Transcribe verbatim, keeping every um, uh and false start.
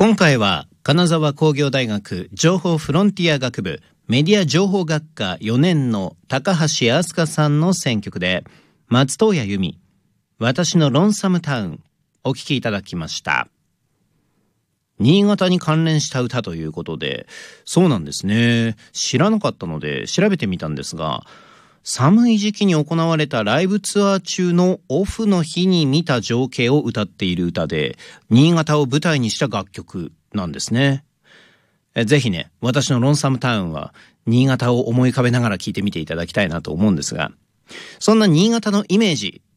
今回は金沢工業大学情報フロンティア学部メディア情報学科よねんの高橋飛鳥さんの選曲で松任谷由実、私のロンサムタウンお聴きいただきました。新潟に関連した歌ということで、そうなんですね。知らなかったので調べてみたんですが、寒い時期に行われたライブツアー中のオフの日に見た情景を歌っている歌で、新潟を舞台にした楽曲なんですね。えぜひね、私のロンサムタウンは新潟を思い浮かべながら聴いてみていただきたいなと思うんですが、そんな新潟のイメージ